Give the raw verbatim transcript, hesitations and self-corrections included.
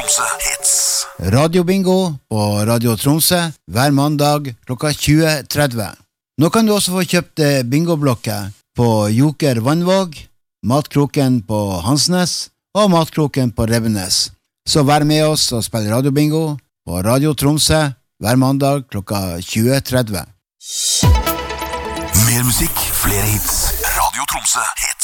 Tromsø Hits. Radiobingo på Radio Tromsø hver mandag klokka tjue tretti. Nå kan du også få kjøpt bingoblokker på Joker Vannvåg, Matkroken på Hansnes og Matkroken på Revenes. Så vær med oss og spill radiobingo på Radio Tromsø hver mandag klokka tjue tretti. Mer musikk, flere hits. Radio Tromsø Hits.